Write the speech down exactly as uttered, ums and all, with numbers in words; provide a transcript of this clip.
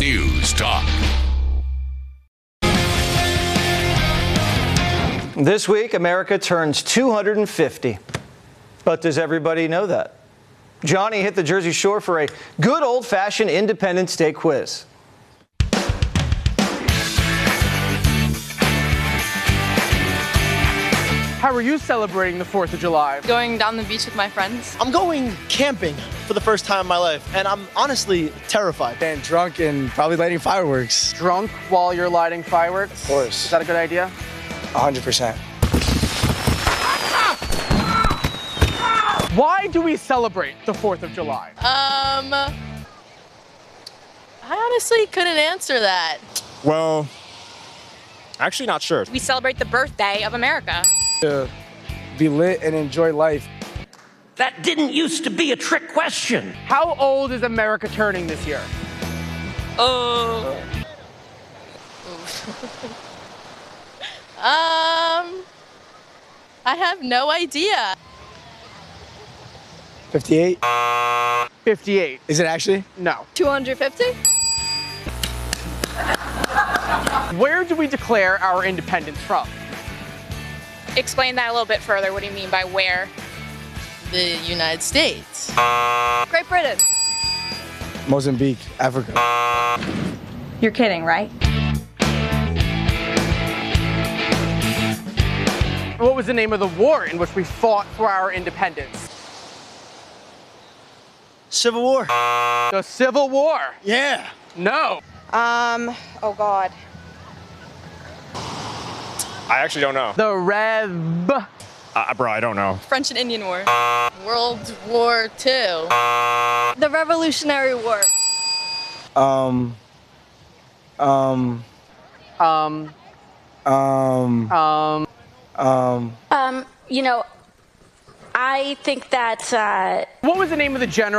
News Talk. This week, America turns two hundred fifty. But does everybody know that? Johnny hit the Jersey Shore for a good old-fashioned Independence Day quiz. How are you celebrating the fourth of July? Going down the beach with my friends. I'm going camping for the first time in my life, and I'm honestly terrified. And drunk and probably lighting fireworks. Drunk while you're lighting fireworks? Of course. Is that a good idea? one hundred percent. Why do we celebrate the fourth of July? Um, I honestly couldn't answer that. Well, actually not sure. We celebrate the birthday of America. To be lit and enjoy life. That didn't used to be a trick question. How old is America turning this year? Oh. um, I have no idea. fifty-eight? fifty-eight. Is it actually? No. two hundred fifty? Where do we declare our independence from? Explain that a little bit further. What do you mean by where? The United States. Great Britain. Mozambique, Africa. You're kidding, right? What was the name of the war in which we fought for our independence? Civil War. The Civil War. Yeah. No. Um, oh God. I actually don't know. The Rev. Uh, bro, I don't know. French and Indian War. World War Two. The Revolutionary War. Um. Um. Um. Um. Um. Um. Um, you know, I think that, uh... What was the name of the general